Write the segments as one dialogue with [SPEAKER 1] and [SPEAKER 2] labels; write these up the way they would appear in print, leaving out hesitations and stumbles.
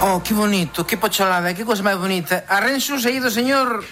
[SPEAKER 1] Oh, que bonito, que pocholada, que cosa máis bonita. Arranxos aí do señor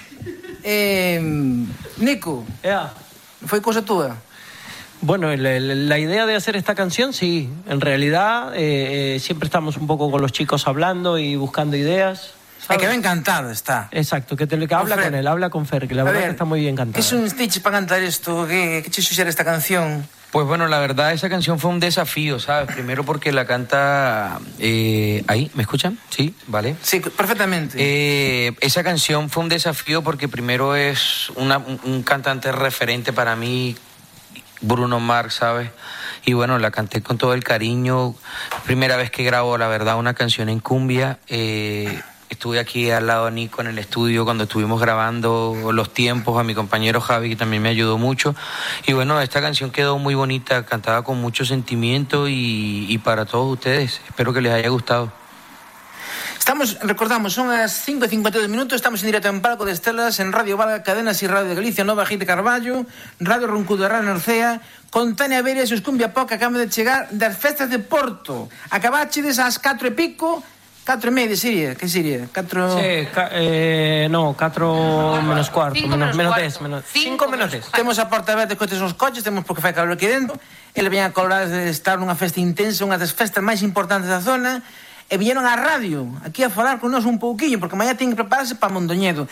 [SPEAKER 1] Nico. Foi cosa túa?
[SPEAKER 2] Bueno, la idea de hacer esta canción, sí. En realidad, siempre estamos un poco con los chicos hablando y buscando ideas.
[SPEAKER 1] ¿Sabes? Que ben cantado está.
[SPEAKER 2] Exacto, que habla con él, habla con Fer, que la verdad que está muy bien cantada.
[SPEAKER 1] ¿Qué es un stitch para cantar esto? ¿Qué te sugiere esta canción?
[SPEAKER 3] Pues bueno, la verdad esa canción fue un desafío, ¿sabes? Primero porque la canta... ¿Ahí? ¿Me escuchan? Sí, vale.
[SPEAKER 1] Sí, perfectamente.
[SPEAKER 3] Esa canción fue un desafío porque primero es un cantante referente para mí, Bruno Mars, ¿sabes? Y bueno, la canté con todo el cariño. Primera vez que grabo, la verdad, una canción en cumbia. Estuve aquí al lado de Nico en el estudio cuando estuvimos grabando los tiempos, a mi compañero Javi, que también me ayudó mucho. Y bueno, esta canción quedó muy bonita, cantada con mucho sentimiento y para todos ustedes. Espero que les haya gustado.
[SPEAKER 1] Recordamos, son as 5:52 minutos, estamos en directo en Palco de Estelas, en Radio Valga, Cadenas y Radio de Galicia, Nova Gite Carballo, Radio Roncudo, Radio Norcea, con Tania Veres e os Cumbia Pop que acaban de chegar das festas de Porto. Acabachedes ás 4:30, 4:30 sería, que sería? 4...
[SPEAKER 2] Sí, no, 4 menos cuarto, menos 10, 5 menos 10.
[SPEAKER 1] Temos a porta aberta que estes son os coches, temos porque fai calor aquí dentro. Ele ven a colorar de estar nunha festa intensa, unha das festas máis importantes da zona. E viñeron á radio aquí a falar con nós un pouquiño, porque mañá ten que prepararse para Mondoñedo.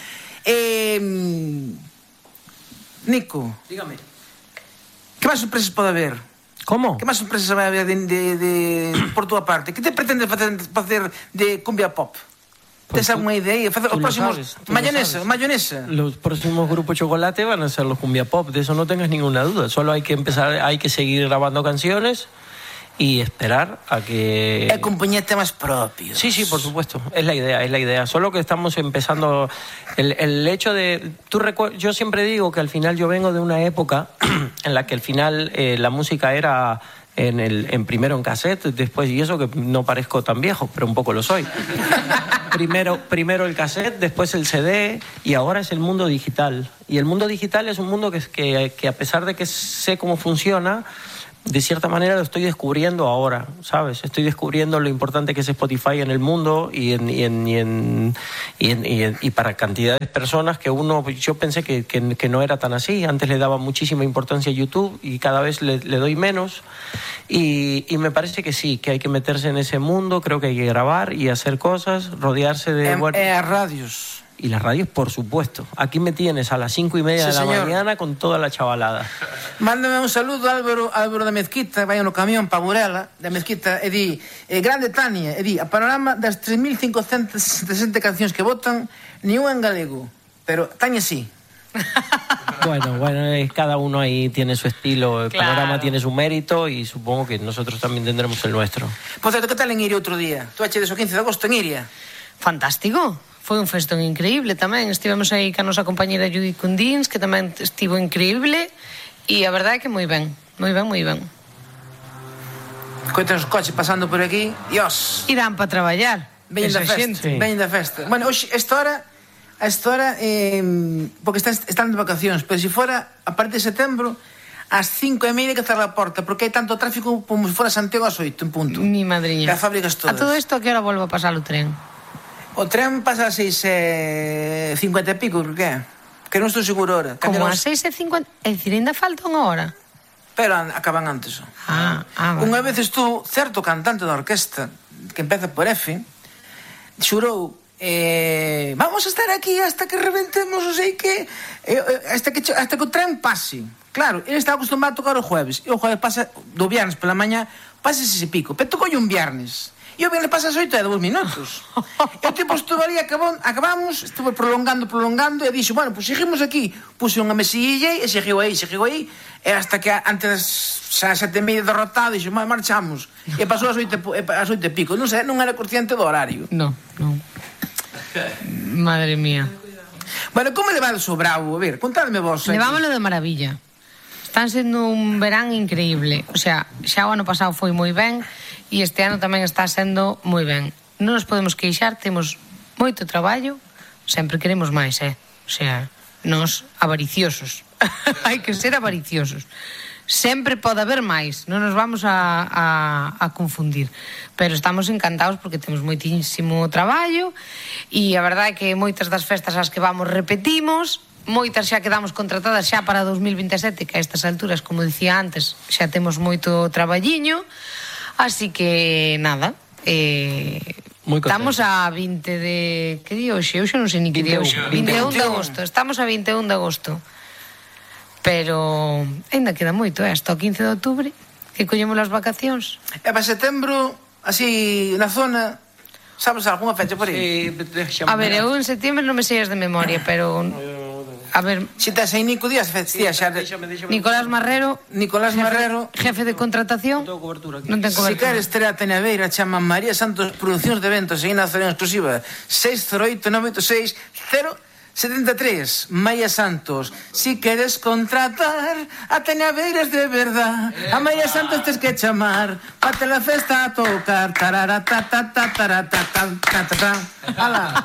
[SPEAKER 1] Nico,
[SPEAKER 2] dígame,
[SPEAKER 1] que máis sorpresas pode haber?
[SPEAKER 2] ¿Cómo?
[SPEAKER 1] Que máis sorpresas vai haber por túa parte? Que te pretendes facer de cumbia pop?
[SPEAKER 2] Pues
[SPEAKER 1] ¿Tens alguna idea? Os próximos... Mayonesa.
[SPEAKER 2] Los próximos grupos Chocolate van a ser los cumbia pop, de eso no tengas ninguna duda. Solo hay que empezar, hay que seguir grabando canciones y esperar a que...
[SPEAKER 1] Compoñer temas propios.
[SPEAKER 2] Sí, por supuesto. Es la idea. Solo que estamos empezando... El hecho de... Yo siempre digo que al final yo vengo de una época en la que al final la música era primero en cassette, después, y eso que no parezco tan viejo, pero un poco lo soy. Primero el cassette, después el CD, y ahora es el mundo digital. Y el mundo digital es un mundo que a pesar de que sé cómo funciona, de cierta manera lo estoy descubriendo ahora, ¿sabes? Estoy descubriendo lo importante que es Spotify en el mundo y para cantidades de personas que yo pensé que no era tan así. Antes le daba muchísima importancia a YouTube y cada vez le doy menos. Y me parece que sí, que hay que meterse en ese mundo, creo que hay que grabar y hacer cosas, rodearse de...
[SPEAKER 1] radios.
[SPEAKER 2] Y las radios, por supuesto. Aquí me tienes a las 5:30 de la mañana con toda la chavalada.
[SPEAKER 1] Mándame un saludo a Álvaro da Mezquita, vai no camión para Burela, da Mezquita, e di, grande Tania, e di, a panorama das 3.560 cancións que votan, ni unha en galego. Pero Tania sí.
[SPEAKER 2] Bueno, cada uno ahí tiene su estilo, el panorama tiene su mérito y supongo que nosotros también tendremos el nuestro.
[SPEAKER 1] Por cierto, ¿qué tal en Iria outro día? Tú eches o 15 de agosto en Iria.
[SPEAKER 4] Fantástico. Foi un festón increíble tamén. Estivemos aí ca nosa compañera Judith Cundins, que tamén estivo increíble, e a verdade é que moi ben.
[SPEAKER 1] Coitan os coches pasando por aquí, Dios.
[SPEAKER 4] Irán para traballar.
[SPEAKER 1] Veñen da festa. Bueno, hoxe, esta hora, porque están de vacacións, pero se fora a partir de setembro, ás 5:30 que cerrar a porta, porque hai tanto tráfico como se fora Santiago ás 8 en punto.
[SPEAKER 4] Mi madriña.
[SPEAKER 1] As fábricas todas.
[SPEAKER 4] A todo isto, a que hora volvo a pasar o tren?
[SPEAKER 1] O tren pasa a 6:50 e pico, por que? Que non estou seguro ahora.
[SPEAKER 4] Como a 6:50? É dicir, ainda falta unha hora.
[SPEAKER 1] Pero acaban antes.
[SPEAKER 4] Vale.
[SPEAKER 1] Unha vez estuvo certo cantante da orquesta, que empeza por F, xurou, vamos a estar aquí hasta que reventemos, non sei que, hasta que o tren pase. Claro, ele estaba acostumado a tocar o jueves, e o jueves pasa, do viernes pola mañá, pasa ese pico, pero tocou un viernes. E o viernes pasa as 8 e 2 minutos. E o tipo estuvo ali, acabamos, estuvo prolongando, e dixo, bueno, pues seguimos aquí. Puse unha mesilla e seguiu aí, e hasta que antes das 7:30 derrotado, dixo, marchamos. E pasou as 8 e pico. Non sei, non era consciente do horario.
[SPEAKER 4] Non. Madre mía.
[SPEAKER 1] Bueno, como le va o Bravo? A ver, contadme vos.
[SPEAKER 4] Levámoslo de maravilla. Están sendo un verán increíble. O sea, xa o ano pasado foi moi ben, e este ano tamén está sendo moi ben. Non nos podemos queixar, temos moito traballo, sempre queremos máis, O sea, nos avariciosos. Hai que ser avariciosos. sempre pode haber máis, non nos vamos a confundir, pero estamos encantados porque temos moitísimo traballo e a verdade é que moitas das festas ás que vamos repetimos, moitas xa quedamos contratadas xa para 2027, que a estas alturas, como dicía antes, xa temos moito traballiño, así que nada, estamos a 20 de... que día hoxe? Hoxe non sei ni que día hoxe. 21 de agosto, estamos a 21 de agosto. Pero ainda queda moito, hasta o 15 de outubro que collemos as vacacións.
[SPEAKER 1] E para setembro, así, na zona, sabes algunha fecha por aí?
[SPEAKER 4] A ver, eu en setembro non me sei as de memoria, pero... A ver...
[SPEAKER 1] Si tes aí Nico Díaz, xa...
[SPEAKER 4] Nicolás Marrero, jefe de contratación. Non ten cobertura.
[SPEAKER 1] Si queres ter a Teneveira, chaman María Santos Produccións de Eventos e inauguración exclusiva 608-986-073. María Santos, si queres contratar a Tenebeiras de verdad, a María Santos tes que chamar pa te la festa a tocar. Ala.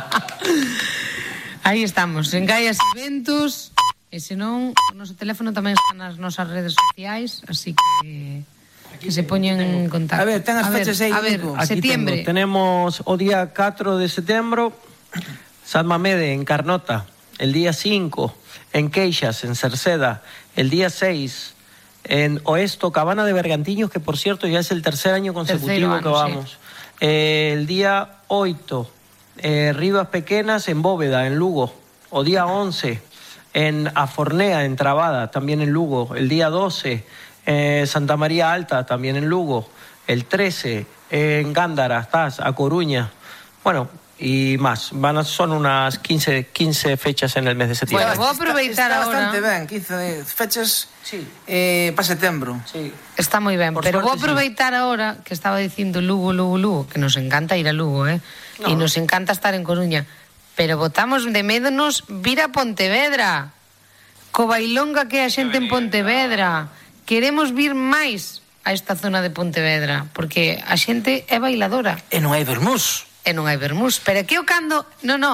[SPEAKER 4] Aí estamos, en Gaias Eventos, e senón, o noso teléfono tamén está nas nosas redes sociais, así que se poñen en contacto.
[SPEAKER 1] A ver, ten as fechas aí, Nico.
[SPEAKER 4] Septiembre.
[SPEAKER 2] Tenemos o día 4 de septiembre, San Mamede, en Carnota. El día 5, en Queixas, en Cerceda. El día 6, en Oesto, Cabana de Bergantiños, que por cierto ya es el tercer año consecutivo que vamos. Sí. El día 8, Rivas Pequenas, en Bóveda, en Lugo. O día 11, en Afornea, en Trabada, también en Lugo. El día 12, Santa María Alta, también en Lugo. El 13, en Gándara, estás, a Coruña. Bueno, y más. Son unas 15 fechas en el mes de septiembre.
[SPEAKER 4] Bueno, vou aproveitar
[SPEAKER 1] está
[SPEAKER 4] ahora.
[SPEAKER 1] Bastante ben, 15 fechas
[SPEAKER 2] sí.
[SPEAKER 1] Para setembro.
[SPEAKER 2] Sí.
[SPEAKER 4] Está moi ben, pero vou aproveitar ahora que estaba dicindo Lugo, que nos encanta ir a Lugo, e nos encanta estar en Coruña, pero botamos de menos vir a Pontevedra, co bailonga que é a xente en Pontevedra. Queremos vir máis a esta zona de Pontevedra, porque a xente é bailadora.
[SPEAKER 1] E non hai vermús.
[SPEAKER 4] Pero é que o cando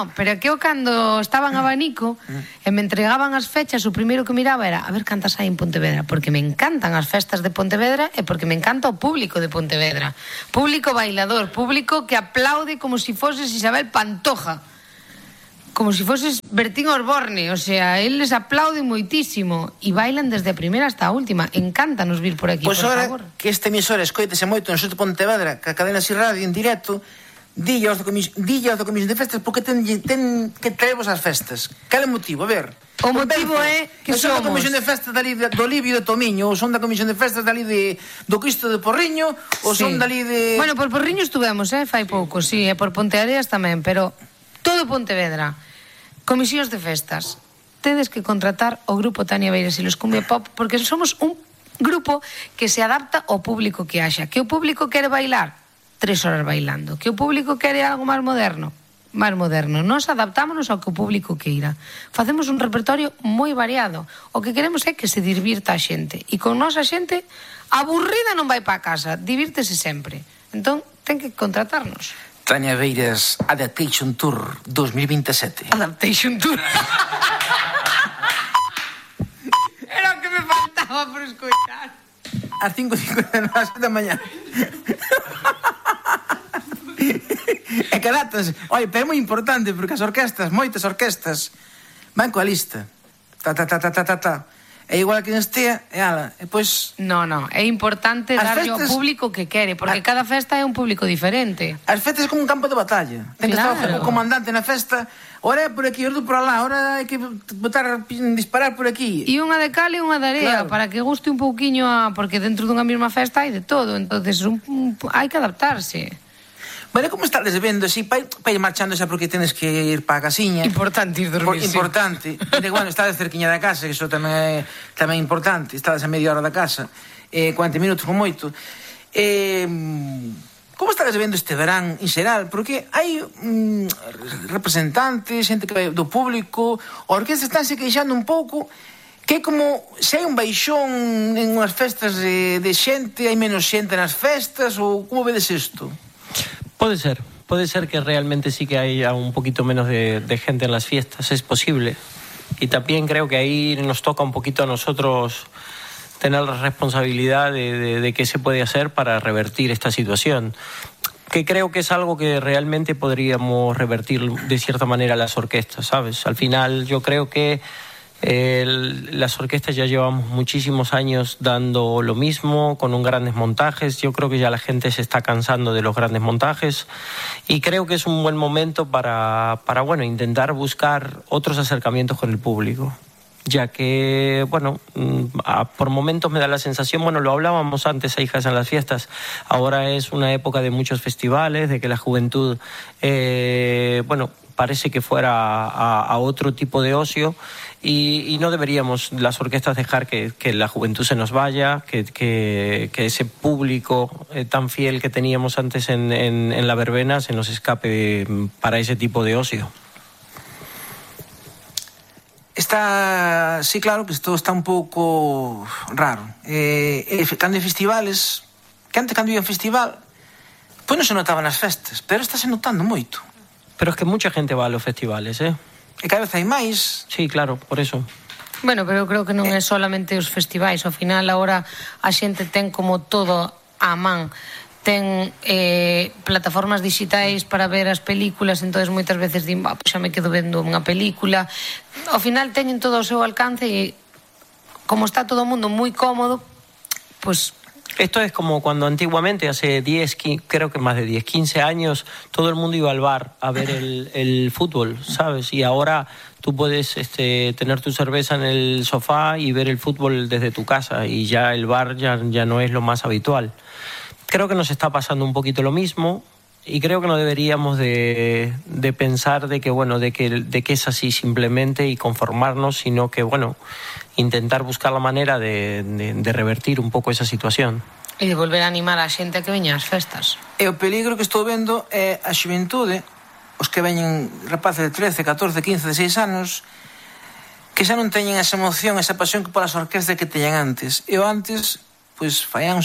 [SPEAKER 4] estaban a abanico e me entregaban as fechas, o primeiro que miraba era a ver cantas hai en Pontevedra, porque me encantan as festas de Pontevedra e porque me encanta o público de Pontevedra. Público bailador, público que aplaude como si foses Isabel Pantoja, como si foses Bertín Osborne, o sea, eles aplauden moitísimo e bailan desde a primeira hasta a última. Encántanos vir por aquí,
[SPEAKER 1] por favor. Que este emisora escoitese moito no sur de Pontevedra, que a cadena Si Radio en directo, dille aos da Comisión de Festas porque ten que traervos as festas. Cal é o motivo? A ver.
[SPEAKER 4] O motivo é que
[SPEAKER 1] son
[SPEAKER 4] somos...
[SPEAKER 1] da Comisión de Festas dali do Livio de Tomiño, ou son da Comisión de Festas dali do Cristo de Porriño, ou son dali de...
[SPEAKER 4] Bueno, por Porriño estuvemos, fai pouco, sí, e por Ponteareas tamén, pero todo Pontevedra. Comisións de Festas. Tedes que contratar o grupo Tania Beiras e los Cumbia Pop porque somos un grupo que se adapta ao público que haxa. Que o público quere bailar 3 horas bailando. Que o público quere algo máis moderno. Nos adaptámonos ao que o público queira. Facemos un repertorio moi variado. O que queremos é que se divirta a xente. E con nosa xente, aburrida non vai para casa. Divírtese sempre. Entón, ten que contratarnos.
[SPEAKER 1] Tania Beiras Adaptation Tour 2027.
[SPEAKER 4] Adaptation Tour. Era o que me faltaba por escoitar.
[SPEAKER 1] As 5:50 da mañá. É que datas, oi, pero é moi importante porque as orquestas, moitas orquestas van coa lista. É igual que nestea, e ala, e pois...
[SPEAKER 4] No, é importante darlle ao público que quere, porque cada festa é un público diferente.
[SPEAKER 1] As festas é como un campo de batalla. Ten que estar o comandante na festa, ora é por aquí, ora por alá, ora hai que disparar por aquí.
[SPEAKER 4] E unha de cal e unha de area, para que guste un pouquiño porque dentro dunha mesma festa hai de todo, entonces hai que adaptarse.
[SPEAKER 1] Bueno, como estades vendo así, para ir marchando xa porque tenes que ir para a casiña.
[SPEAKER 4] Importante ir dormir,
[SPEAKER 1] importante. Bueno, estades cerquiña da casa, que iso tamén é importante. Estades a media hora da casa, 40 minutos con moito. Como estades vendo este verán en xeral? Porque hai representantes, xente que vai do público, a orquesta estánse queixando un pouco que é como se hai un baixón en unhas festas de xente, hai menos xente nas festas, ou como vedes isto?
[SPEAKER 2] Puede ser que realmente sí que haya un poquito menos de gente en las fiestas, es posible. Y también creo que ahí nos toca un poquito a nosotros tener la responsabilidad de qué se puede hacer para revertir esta situación. Que creo que es algo que realmente podríamos revertir de cierta manera las orquestas, ¿sabes? Al final yo creo que las orquestas ya llevamos muchísimos años dando lo mismo, con un grandes montajes. Yo creo que ya la gente se está cansando de los grandes montajes y creo que es un buen momento para bueno, intentar buscar otros acercamientos con el público. Ya que, bueno, por momentos me da la sensación, bueno, lo hablábamos antes a Hijas en las Fiestas, ahora es una época de muchos festivales, de que la juventud, bueno, parece que fuera a otro tipo de ocio y no deberíamos las orquestas dejar que la juventud se nos vaya, que ese público tan fiel que teníamos antes en la verbena se nos escape para ese tipo de ocio.
[SPEAKER 1] Está, sí, claro que todo está un pouco raro. Cando hai festivales, que antes cando ia a un festival, pois non se notaba nas festas, pero está se notando moito.
[SPEAKER 2] Pero es que mucha gente va a los festivales, ¿eh?
[SPEAKER 1] E cada vez hai máis.
[SPEAKER 2] Sí, claro, por eso.
[SPEAKER 4] Bueno, pero eu creo que non é solamente os festivais. Ao final, agora a xente ten como todo á man. Ten plataformas digitais para ver as películas, entonces moitas veces din, pues xa me quedo vendo unha película. Ao final teñen todo ao seu alcance e como está todo o mundo moi cómodo, pues...
[SPEAKER 2] Esto es como cuando antiguamente, hace 10, creo que más de 10, 15 años, todo el mundo iba al bar a ver el fútbol, ¿sabes? Y ahora tú puedes tener tu cerveza en el sofá y ver el fútbol desde tu casa y ya el bar ya no es lo más habitual. Creo que nos está pasando un poquito lo mismo y creo que no deberíamos de pensar de que, bueno, de que es así simplemente y conformarnos, sino que, bueno, intentar buscar la manera de revertir un pouco esa situación.
[SPEAKER 4] E de volver a animar a xente a que veña ás festas.
[SPEAKER 1] E o peligro que estou vendo é a xuventude, os que veñen rapaces de 13, 14, 15, 16 anos, que xa non teñen esa emoción, esa pasión que polas orquestas que teñan antes. Eu antes, pois,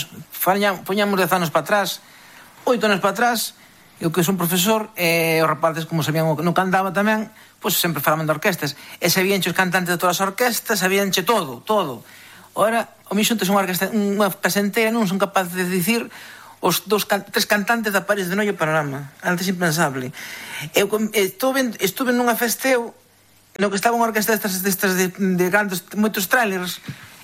[SPEAKER 1] poñamos 10 anos para atrás, 8 anos para atrás, eu que son profesor, e os rapaces, como sabían no que andaba tamén, pois sempre falaban de orquestas. E sabíanche os cantantes de todas as orquestas, sabíanche todo. Ora, o mi xunto unha orquesta, unha casa entera, non son capaces de dicir os tres cantantes da París de Noia Panorama. Antes impensable. Eu estuve nunha festeo no que estaba unha orquesta destas de grandes, moitos trailers,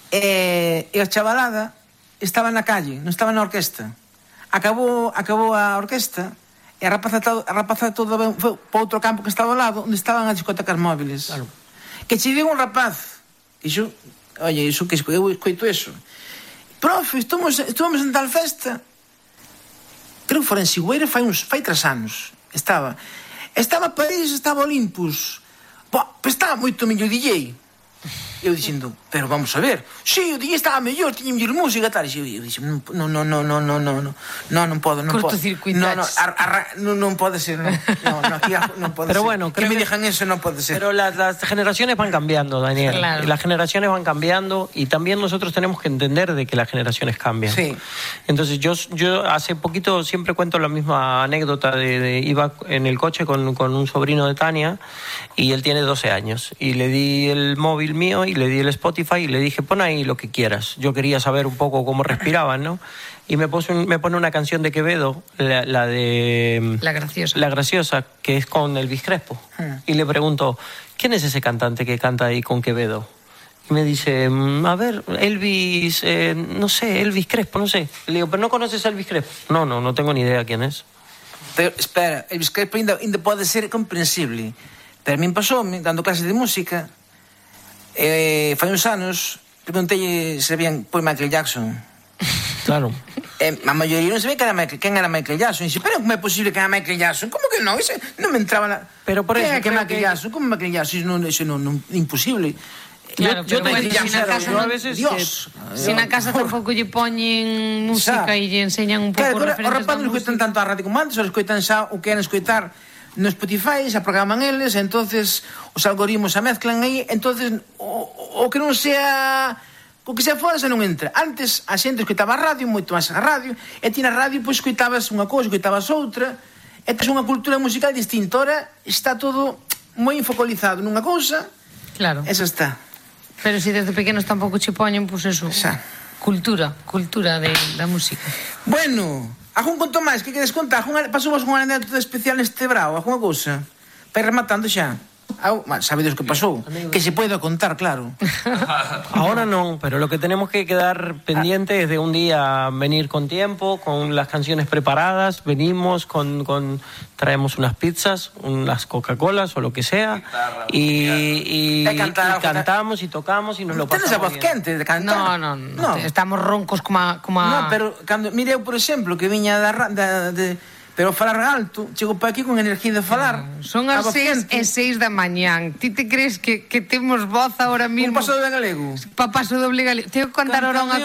[SPEAKER 1] e a chavalada estaba na calle, non estaba na orquesta. Acabou a orquesta e a rapaza toda foi para outro campo que estaba ao lado, onde estaban as discotecas móviles. Claro. Que che digo un rapaz, iso, oye, iso que eu escoito eso. Profe, estuvamos en tal festa. Creo que fora en Sigüeira fai 3 anos. Estaba París, estaba Olympus. Pues estaba moito mellor DJ. Eu dicindo, pero vamos a ver. Si, o DJ estaba mellor, tiña mellor música e tal. E eu dicindo, non podo.
[SPEAKER 4] Cortocircuitaches.
[SPEAKER 1] Non pode ser, aquí non pode
[SPEAKER 2] pero
[SPEAKER 1] ser.
[SPEAKER 2] Bueno,
[SPEAKER 1] que me digan eso non pode ser.
[SPEAKER 2] Pero las generaciones van cambiando, Daniel.
[SPEAKER 4] Claro.
[SPEAKER 2] Las generaciones van cambiando y también nosotros tenemos que entender de que las generaciones cambian.
[SPEAKER 1] Sí.
[SPEAKER 2] Entonces yo hace poquito siempre cuento la misma anécdota iba en el coche con un sobrino de Tania y él tiene 12 años y le di el móvil mío y le di el Spotify y le dije, pon ahí lo que quieras. Yo quería saber un poco cómo respiraban, ¿no? Y me pone una canción de Quevedo, la de...
[SPEAKER 4] La Graciosa.
[SPEAKER 2] La Graciosa, que es con Elvis Crespo. Y le pregunto, ¿quién es ese cantante que canta ahí con Quevedo? Y me dice, a ver, Elvis, no sé, Elvis Crespo, no sé. Le digo, ¿pero no conoces a Elvis Crespo? No tengo ni idea quién es.
[SPEAKER 1] Pero, espera, Elvis Crespo ainda pode ser comprensible. Pero a min pasoume, dando clases de música, fai uns anos, preguntei se sabían por Michael Jackson.
[SPEAKER 2] Claro.
[SPEAKER 1] A maioría non sabía quen era Michael Jackson. E dixo, pero como é posible que era Michael Jackson? Como que non? Ese non me entraba na...
[SPEAKER 2] Pero por
[SPEAKER 1] ¿Quen
[SPEAKER 2] eso
[SPEAKER 1] é que Michael Jackson? Como Michael Jackson? Eso non, imposible.
[SPEAKER 4] Claro,
[SPEAKER 2] yo
[SPEAKER 4] pero
[SPEAKER 2] te
[SPEAKER 4] bueno,
[SPEAKER 2] diría,
[SPEAKER 4] si na casa
[SPEAKER 2] yo a veces
[SPEAKER 1] Dios.
[SPEAKER 4] Si na casa tampouco lle poñen música e lle enseñan un pouco
[SPEAKER 1] claro,
[SPEAKER 4] referentes
[SPEAKER 1] os rapazes non escoitan tanto a radio como antes, os escoitan xa o que queren escoitar no Spotify, xa programan eles, entonces os algoritmos se mezclan aí, entonces o que non sea o que sea fora xa non entra. Antes a xente escoitaba a radio, moito máis a radio, e ti na radio pois escoitabas unha cousa, escoitabas outra, e tes unha cultura musical distinta. Ora está todo moi focalizado nunha cousa.
[SPEAKER 4] Claro.
[SPEAKER 1] Esa está.
[SPEAKER 4] Pero si desde pequenos tampouco che poñen, pois eso.
[SPEAKER 1] Xa.
[SPEAKER 4] Cultura da música.
[SPEAKER 1] Bueno, algún conto máis que queres contar? Pasou vos unha anécdota especial neste brao? Alguna cousa? Para ir rematando xa. Sabedes que pasou? Que se pueda contar, claro.
[SPEAKER 2] Ahora no, pero lo que tenemos que quedar pendiente es de un día venir con tiempo, con las canciones preparadas, venimos traemos unas pizzas, unas Coca-Colas o lo que sea, y cantamos y tocamos y nos lo pasamos
[SPEAKER 1] Tienes a voz
[SPEAKER 2] bien.
[SPEAKER 1] quente de cantar?
[SPEAKER 4] No. Estamos roncos como a...
[SPEAKER 1] No, pero cando mire eu, por exemplo, que viña pero falar alto, chego para aquí con energía de falar.
[SPEAKER 4] Son as 6:06 da mañán. Ti te crees que temos voz ahora mismo?
[SPEAKER 1] Un paso de galego.
[SPEAKER 4] Paso doble galego. Tengo que contar ahora unha